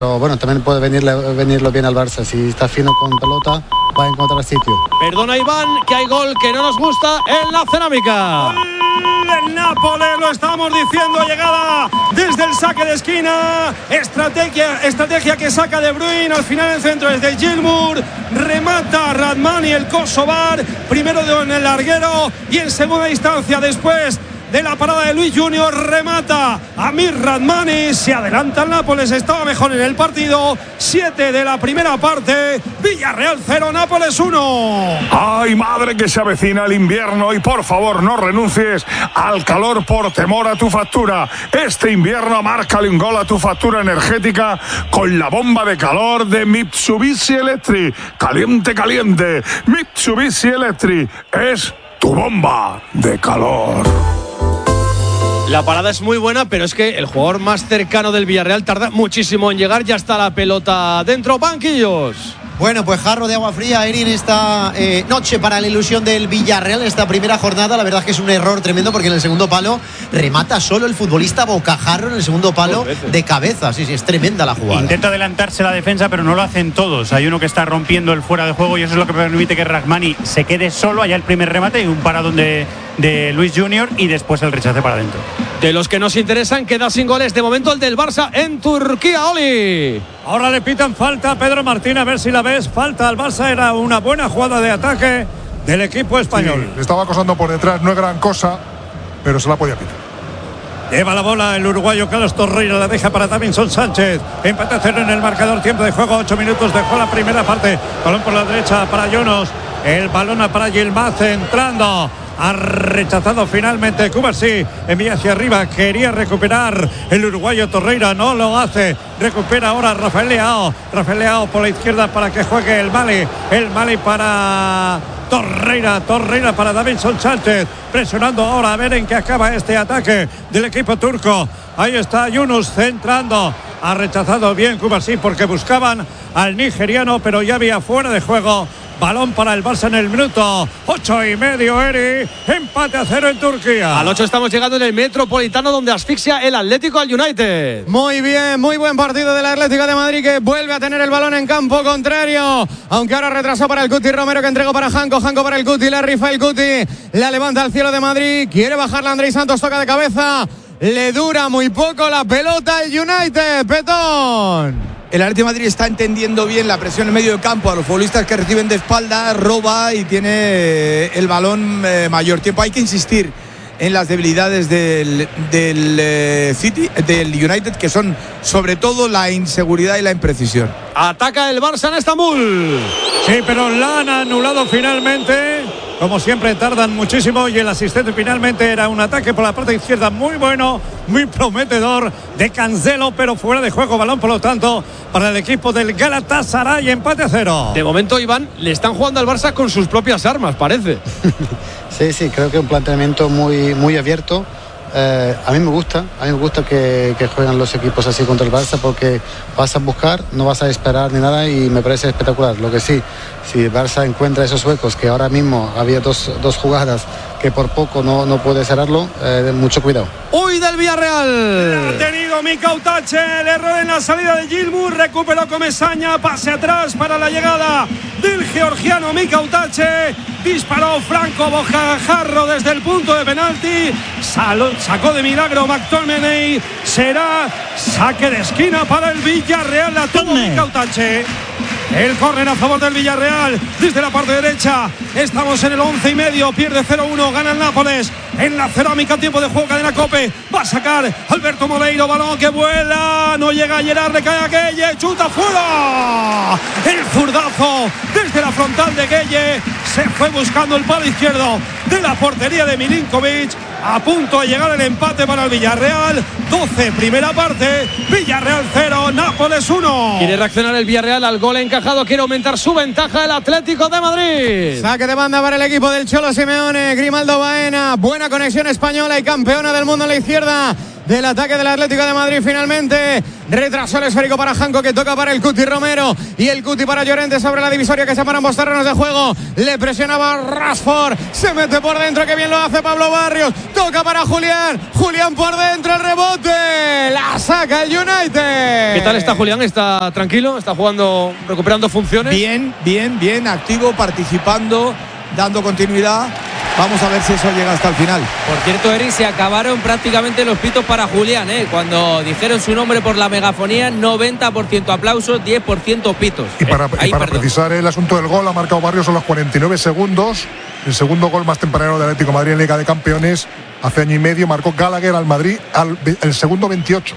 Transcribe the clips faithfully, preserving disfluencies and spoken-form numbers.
Pero bueno, también puede venirle, venirlo bien al Barça. Si está fino con pelota, va a encontrar sitio. Perdona, Iván, que hay gol que no nos gusta en la Cerámica. El Nápoles, lo estamos diciendo, llegada desde el saque de esquina, estrategia, estrategia que saca De Bruyne, al final el centro es de Gilmour, remata Radmani, el kosovar, primero en el larguero y en segunda instancia después de la parada de Luis Junior, remata Amir Radmani, se adelanta el Nápoles, estaba mejor en el partido, siete de la primera parte, Villarreal cero, Nápoles uno. ¡Ay, madre, que se avecina el invierno! Y por favor, no renuncies al calor por temor a tu factura. Este invierno márcale un gol a tu factura energética con la bomba de calor de Mitsubishi Electric. Caliente, caliente. Mitsubishi Electric es tu bomba de calor. La parada es muy buena, pero es que el jugador más cercano del Villarreal tarda muchísimo en llegar. Ya está la pelota dentro, banquillos. Bueno, pues jarro de agua fría, Eri, en esta eh, noche para la ilusión del Villarreal, en esta primera jornada. La verdad es que es un error tremendo porque en el segundo palo remata solo el futbolista Bocajarro en el segundo palo de cabeza. Sí, sí, es tremenda la jugada. Intenta adelantarse la defensa, pero no lo hacen todos. Hay uno que está rompiendo el fuera de juego y eso es lo que permite que Rahmani se quede solo. Allá el primer remate y un paradón de, de Luis Junior y después el rechace para adentro. De los que nos interesan, queda sin goles de momento el del Barça en Turquía, Oli. Ahora le pitan falta a Pedro Martín, a ver si la ves. Falta al Barça, era una buena jugada de ataque del equipo español. Sí, le estaba acosando por detrás, no es gran cosa, pero se la podía pitar. Lleva la bola el uruguayo Carlos Torreira, la deja para Davinson Sánchez. Empate a cero en el marcador, tiempo de juego, ocho minutos, dejó la primera parte. Balón por la derecha para Jonos, el balón para Yilmaz entrando. Ha rechazado finalmente Cubarsí, envía hacia arriba, quería recuperar el uruguayo Torreira, no lo hace, recupera ahora Rafael Leao, Rafael Leao por la izquierda para que juegue el Mali, el Mali para Torreira, Torreira para Davinson Sánchez, presionando ahora a ver en qué acaba este ataque del equipo turco. Ahí está Yunus centrando, ha rechazado bien Cubarsí porque buscaban al nigeriano, pero ya había fuera de juego. Balón para el Barça en el minuto ocho y medio, Eri. Empate a cero en Turquía. Al ocho estamos llegando en el Metropolitano, donde asfixia el Atlético al United. Muy bien, muy buen partido del Atlético de Madrid, que vuelve a tener el balón en campo contrario. Aunque ahora retrasó para el Cuti Romero, que entregó para Janko. Janko para el Cuti, la rifa el Cuti. La levanta al cielo de Madrid. Quiere bajarla Andrés Santos, toca de cabeza. Le dura muy poco la pelota el United, Petón. El Atlético de Madrid está entendiendo bien la presión en medio del campo a los futbolistas que reciben de espalda, roba y tiene el balón eh, mayor tiempo. Hay que insistir en las debilidades del, del eh, City, del United, que son sobre todo la inseguridad y la imprecisión. Ataca el Barça en Estambul. Sí, pero la han anulado finalmente. Como siempre tardan muchísimo y el asistente finalmente era un ataque por la parte izquierda muy bueno, muy prometedor de Cancelo, pero fuera de juego, balón por lo tanto para el equipo del Galatasaray, empate a cero. De momento, Iván, le están jugando al Barça con sus propias armas, parece. Sí, sí, creo que es un planteamiento muy, muy abierto. Eh, a mí me gusta, a mí me gusta que, que jueguen los equipos así contra el Barça, porque vas a buscar, no vas a esperar ni nada, y me parece espectacular. Lo que sí, si el Barça encuentra esos huecos, que ahora mismo había dos, dos jugadas que por poco no, no puede cerrarlo, eh, mucho cuidado. ¡Uy, del Villarreal! Ha tenido Mika Utache, el error en la salida de Gilmour, recuperó Comesaña, pase atrás para la llegada del georgiano Mika Utache, disparó Franco Bocajarro desde el punto de penalti, Saló, sacó de milagro McTominay, será saque de esquina para el Villarreal, la tuvo Mika Utache. El córner a favor del Villarreal desde la parte derecha. Estamos en el once y medio. Pierde cero uno. Gana el Nápoles. En la cerámica, tiempo de juego. Cadena Cope. Va a sacar Alberto Moleiro. Balón que vuela. No llega a Gerard. Le cae a Gueye. Chuta fuera. El zurdazo desde la frontal de Gueye. Se fue buscando el palo izquierdo de la portería de Milinkovic. A punto de llegar el empate para el Villarreal. doce primera parte. Villarreal cero, Nápoles uno. Quiere reaccionar el Villarreal al gol encajado. Quiere aumentar su ventaja el Atlético de Madrid. Saque de banda para el equipo del Cholo Simeone. Grimaldo Baena. Buena conexión española y campeona del mundo en la izquierda del ataque del Atlético de Madrid. Finalmente retrasó el esférico para Janko, que toca para el Cuti Romero, y el Cuti para Llorente sobre la divisoria que separa ambos terrenos de juego. Le presionaba Rashford, se mete por dentro, que bien lo hace Pablo Barrios, toca para Julián, Julián por dentro, el rebote, la saca el United. ¿Qué tal está Julián? ¿Está tranquilo? ¿Está jugando, recuperando funciones? Bien, bien, bien, activo, participando, dando continuidad. Vamos a ver si eso llega hasta el final. Por cierto, Eric, se acabaron prácticamente los pitos para Julián, ¿eh? Cuando dijeron su nombre por la megafonía, noventa por ciento aplausos, diez por ciento pitos. Y para, eh, y ahí, para precisar el asunto del gol, ha marcado Barrios a los cuarenta y nueve segundos. El segundo gol más temprano del Atlético de Madrid en Liga de Campeones. Hace año y medio marcó Gallagher al Madrid al el segundo veintiocho.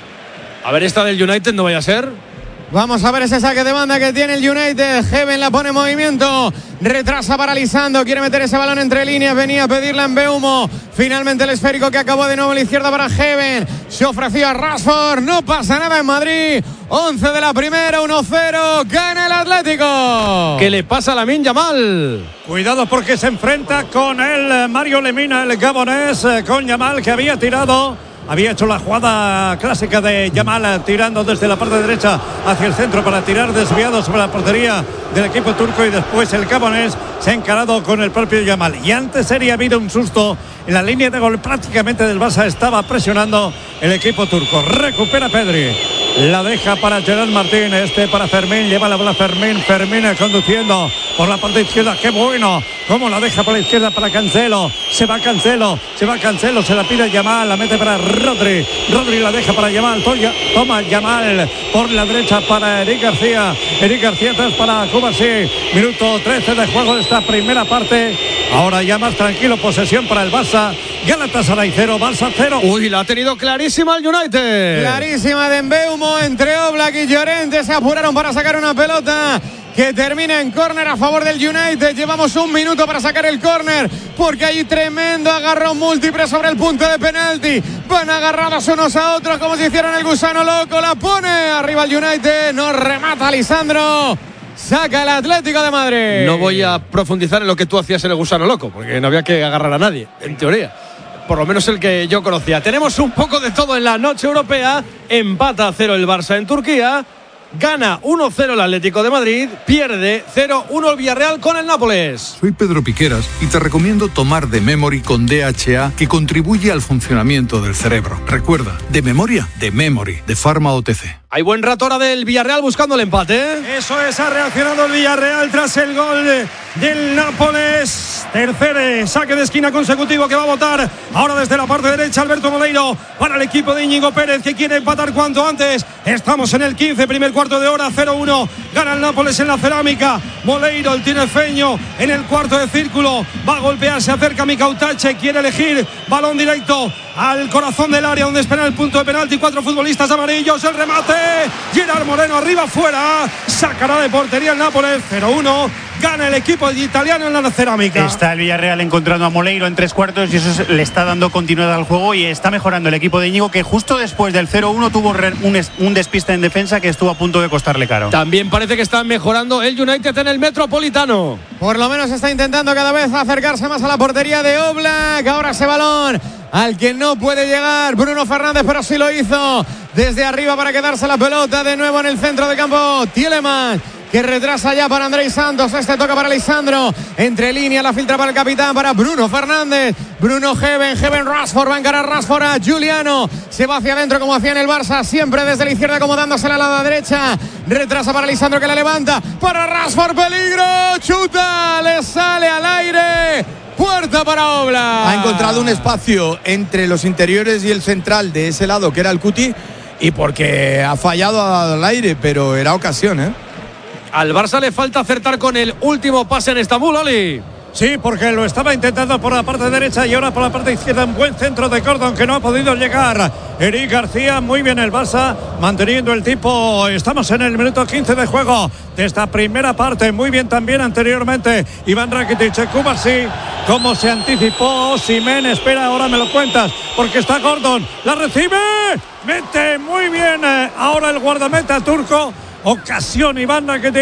A ver, esta del United no vaya a ser. Vamos a ver ese saque de banda que tiene el United. Heaven la pone en movimiento, retrasa paralizando, quiere meter ese balón entre líneas, venía a pedirla en Mbeumo. Finalmente el esférico que acabó de nuevo a la izquierda para Heaven, se ofreció a Rashford, no pasa nada en Madrid. once de la primera, uno cero, gana el Atlético. ¿Qué le pasa a Lamine Yamal? Cuidado porque se enfrenta con el Mario Lemina, el gabonés, con Yamal, que había tirado. Había hecho la jugada clásica de Yamal, tirando desde la parte derecha hacia el centro para tirar desviado sobre la portería del equipo turco, y después el gabonés se ha encarado con el propio Yamal. Y antes sería habido un susto en la línea de gol prácticamente del Barça, estaba presionando el equipo turco. Recupera Pedri, la deja para Gerard Martín, este para Fermín, lleva la bola Fermín, Fermín conduciendo por la parte izquierda, qué bueno, cómo la deja por la izquierda para Cancelo, se va Cancelo, se va Cancelo, se la pide Yamal, la mete para Rodri, Rodri la deja para Yamal, toma Yamal por la derecha para Eric García, Eric García atrás para Cubarsí, minuto trece de juego de esta primera parte, ahora ya más tranquilo, posesión para el Barça, Galatasaray cero, Barça cero. Uy, la ha tenido clarísima el United. Clarísima de Mbeumo, entre Oblak y Llorente, se apuraron para sacar una pelota que termina en córner a favor del United. Llevamos un minuto para sacar el córner, porque hay tremendo agarrón múltiple sobre el punto de penalti. Van agarrados unos a otros como si hicieran el gusano loco. La pone arriba el United, no remata Lisandro. Saca el Atlético de Madrid. No voy a profundizar en lo que tú hacías en el gusano loco, porque no había que agarrar a nadie, en teoría. Por lo menos el que yo conocía. Tenemos un poco de todo en la noche europea. Empata a cero el Barça en Turquía. Gana uno cero el Atlético de Madrid, pierde cero uno el Villarreal con el Nápoles. Soy Pedro Piqueras y te recomiendo tomar The Memory con D H A, que contribuye al funcionamiento del cerebro. Recuerda, de memoria, de Memory, de Pharma O T C. Hay buen rato ahora del Villarreal buscando el empate. Eso es, ha reaccionado el Villarreal tras el gol de, del Nápoles. Tercer saque de esquina consecutivo que va a votar ahora desde la parte derecha Alberto Moleiro para el equipo de Íñigo Pérez, que quiere empatar cuanto antes. Estamos en el quince, primer cuarto de hora, cero uno. Gana el Nápoles en la cerámica. Moleiro, el tinerfeño, en el cuarto de círculo. Va a golpear, se acerca Mikautache, quiere elegir balón directo al corazón del área donde espera el punto de penalti. Cuatro futbolistas amarillos, el remate. Gerard Moreno arriba, fuera. Sacará de portería el Nápoles. cero uno. Gana el equipo italiano en la cerámica. Está el Villarreal encontrando a Moleiro en tres cuartos y eso le está dando continuidad al juego y está mejorando el equipo de Íñigo, que justo después del cero uno tuvo un, un despiste en defensa que estuvo a punto de costarle caro. También parece que está mejorando el United en el Metropolitano. Por lo menos está intentando cada vez acercarse más a la portería de Oblak. Ahora ese balón al que no puede llegar Bruno Fernández, pero sí lo hizo desde arriba para quedarse la pelota de nuevo en el centro de campo. Tielemans, que retrasa ya para Andrés Santos. Este toca para Lisandro, entre líneas la filtra para el capitán, para Bruno Fernández. Bruno Heaven, Heaven Rashford, va a encarar Rashford a Giuliano, se va hacia adentro como hacía en el Barça, siempre desde la izquierda acomodándose a la derecha. Retrasa para Lisandro, que la levanta para Rashford, peligro, chuta, le sale al aire. Puerta para Oblak. Ha encontrado un espacio entre los interiores y el central de ese lado, que era el Cuti, y porque ha fallado al aire, pero era ocasión, ¿eh? Al Barça le falta acertar con el último pase en Estambul, Oli. Sí, porque lo estaba intentando por la parte derecha y ahora por la parte izquierda. Un buen centro de Cordon que no ha podido llegar. Eric García, muy bien el Barça, manteniendo el tipo. Estamos en el minuto quince de juego de esta primera parte. Muy bien también anteriormente Iván Rakitic, Cubarsí. Cómo se anticipó Osimhen. Espera, ahora me lo cuentas, porque está Gordon. La recibe. Mete muy bien ahora el guardameta turco. Ocasión Iván Rakitic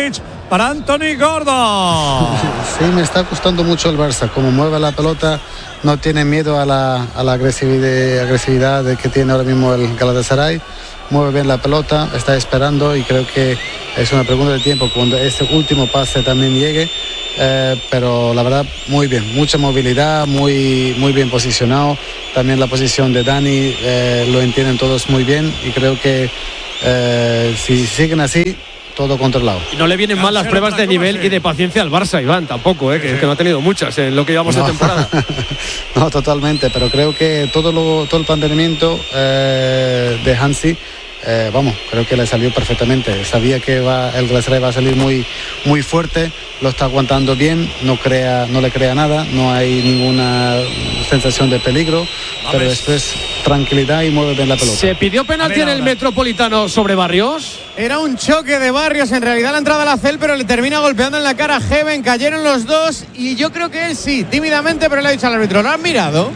para Anthony Gordon. Sí, me está gustando mucho el Barça, como mueve la pelota, no tiene miedo a la, a la agresividad, agresividad que tiene ahora mismo el Galatasaray, mueve bien la pelota, está esperando y creo que es una pregunta de tiempo cuando este último pase también llegue, eh, pero la verdad muy bien, mucha movilidad, muy, muy bien posicionado, también la posición de Dani eh, lo entienden todos muy bien y creo que eh, si siguen así todo controlado. Y no le vienen mal las pruebas de nivel y de paciencia al Barça, Iván, tampoco, ¿eh? que, que no ha tenido muchas en lo que llevamos no. de temporada. No, totalmente, pero creo que todo, lo, todo el planteamiento eh, de Hansi, eh, vamos, creo que le salió perfectamente. Sabía que va, el Galatasaray va a salir muy, muy fuerte, lo está aguantando bien, no, crea, no le crea nada, no hay ninguna sensación de peligro, pero después tranquilidad y mueve bien la pelota. ¿Se pidió penalti en el Metropolitano sobre Barrios? Era un choque de Barrios, en realidad la entrada a la Cel, pero le termina golpeando en la cara a Heaven, cayeron los dos y yo creo que él sí, tímidamente, pero le ha dicho al árbitro, lo han mirado,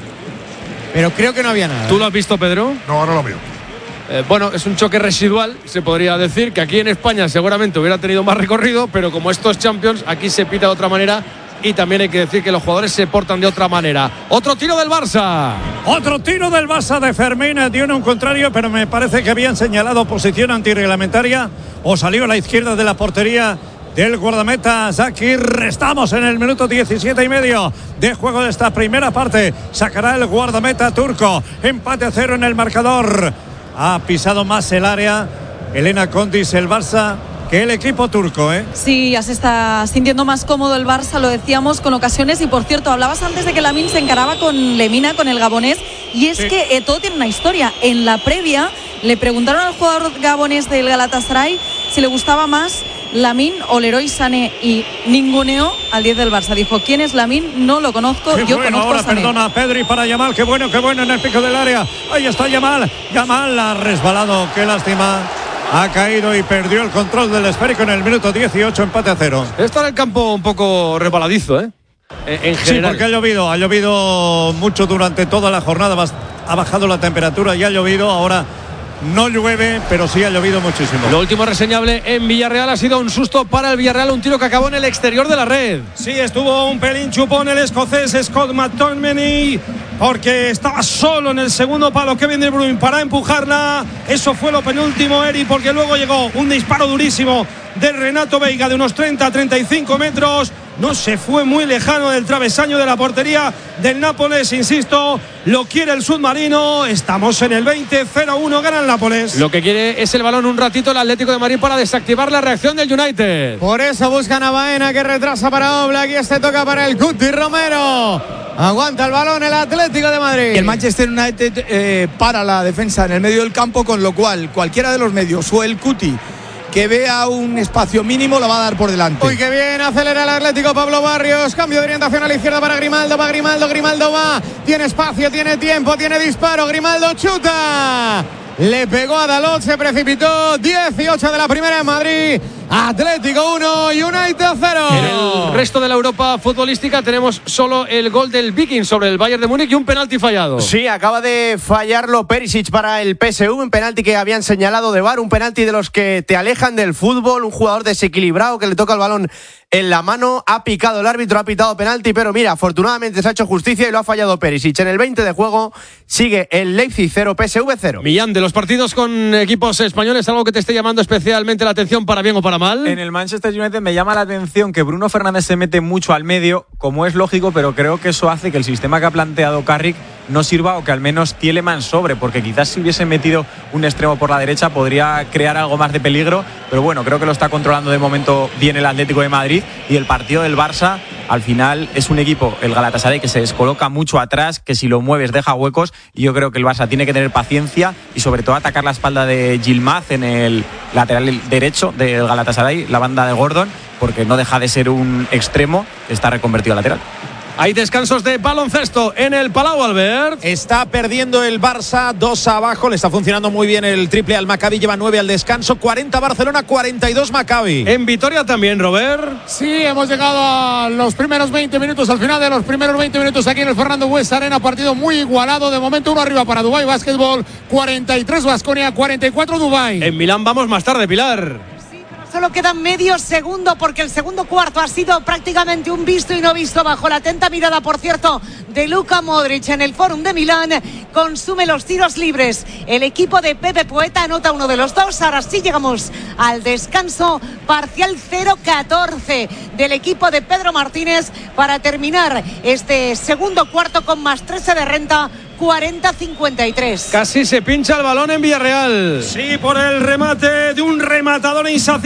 pero creo que no había nada. ¿Tú lo has visto, Pedro? No, ahora lo veo. Eh, bueno, es un choque residual, se podría decir, que aquí en España seguramente hubiera tenido más recorrido, pero como estos Champions, aquí se pita de otra manera y también hay que decir que los jugadores se portan de otra manera. Otro tiro del Barça. Otro tiro del Barça de Fermín, dio un contrario, pero me parece que habían señalado posición antirreglamentaria o salió a la izquierda de la portería del guardameta Zakir. Estamos en el minuto diecisiete y medio de juego de esta primera parte. Sacará el guardameta turco. Empate a cero en el marcador. Ha pisado más el área Elena Condis, el Barça, que el equipo turco, ¿eh? Sí, ya se está sintiendo más cómodo el Barça, lo decíamos, con ocasiones. Y por cierto, hablabas antes de que Lamine se encaraba con Lemina, con el gabonés. Y es sí. que eh, todo tiene una historia. En la previa le preguntaron al jugador gabonés del Galatasaray si le gustaba más Lamine o Leroy Sané, y ninguneó al diez del Barça. Dijo, ¿quién es Lamine? No lo conozco, qué yo bueno, conozco ahora a Sané. Perdona, Pedri para Yamal, qué bueno, qué bueno en el pico del área. Ahí está Yamal, Yamal ha resbalado, qué lástima. Ha caído y perdió el control del esférico en el minuto dieciocho, empate a cero. Está en el campo un poco resbaladizo, ¿eh? En general. Sí, porque ha llovido, ha llovido mucho durante toda la jornada, ha bajado la temperatura y ha llovido, ahora no llueve, pero sí ha llovido muchísimo. Lo último reseñable en Villarreal ha sido un susto para el Villarreal, un tiro que acabó en el exterior de la red. Sí, estuvo un pelín chupón el escocés Scott McTominay, porque estaba solo en el segundo palo Kevin De Bruyne para empujarla. Eso fue lo penúltimo, Eri, porque luego llegó un disparo durísimo de Renato Veiga de unos treinta a treinta y cinco metros. No se fue muy lejano del travesaño de la portería del Nápoles, insisto, lo quiere el submarino. Estamos en el veinte, cero uno, gana el Nápoles. Lo que quiere es el balón un ratito el Atlético de Madrid para desactivar la reacción del United. Por eso buscan a Baena, que retrasa para Oblak, y este toca para el Cuti Romero. Aguanta el balón el Atlético de Madrid. Y el Manchester United eh, para la defensa en el medio del campo, con lo cual cualquiera de los medios o el Cuti que vea un espacio mínimo, lo va a dar por delante. Uy, qué bien, acelera el Atlético. Pablo Barrios, cambio de orientación a la izquierda para Grimaldo, va Grimaldo, Grimaldo va, tiene espacio, tiene tiempo, tiene disparo, Grimaldo chuta, le pegó a Dalot, se precipitó. Dieciocho de la primera en Madrid, Atlético uno, United cero. En el resto de la Europa futbolística tenemos solo el gol del Viking sobre el Bayern de Múnich y un penalti fallado. Sí, acaba de fallarlo Perisic para el P S V, un penalti que habían señalado de V A R, un penalti de los que te alejan del fútbol, un jugador desequilibrado que le toca el balón en la mano, ha picado el árbitro, ha pitado penalti, pero mira, afortunadamente se ha hecho justicia y lo ha fallado Perisic. En el veinte de juego sigue el Leipzig cero, P S V cero. Millán, de los partidos con equipos españoles, ¿algo que te esté llamando especialmente la atención para bien o para mal? En el Manchester United me llama la atención que Bruno Fernández se mete mucho al medio, como es lógico, pero creo que eso hace que el sistema que ha planteado Carrick no sirva, o que al menos Tielemans sobre, porque quizás si hubiese metido un extremo por la derecha podría crear algo más de peligro, pero bueno, creo que lo está controlando de momento bien el Atlético de Madrid. Y el partido del Barça, al final es un equipo, el Galatasaray, que se descoloca mucho atrás, que si lo mueves deja huecos, y yo creo que el Barça tiene que tener paciencia y sobre todo atacar la espalda de Yilmaz en el lateral derecho del Galatasaray, la banda de Gordon, porque no deja de ser un extremo, está reconvertido a lateral. Hay descansos de baloncesto en el Palau, Albert. Está perdiendo el Barça, dos abajo. Le está funcionando muy bien el triple al Maccabi. Lleva nueve al descanso. cuarenta Barcelona, cuarenta y dos Maccabi. En Vitoria también, Robert. Sí, hemos llegado a los primeros veinte minutos. Al final de los primeros veinte minutos aquí en el Fernando Buesa Arena. Partido muy igualado. De momento uno arriba para Dubái Basketball. cuarenta y tres Baskonia, cuarenta y cuatro Dubái. En Milán vamos más tarde, Pilar. Solo queda medio segundo porque el segundo cuarto ha sido prácticamente un visto y no visto bajo la atenta mirada, por cierto, de Luka Modric en el Fórum de Milán. Consume los tiros libres. El equipo de Pepe Poeta anota uno de los dos. Ahora sí llegamos al descanso. Parcial cero catorce del equipo de Pedro Martínez para terminar este segundo cuarto con más trece de renta. cuarenta cincuenta y tres. Casi se pincha el balón en Villarreal. Sí, por el remate de un rematador insaciable.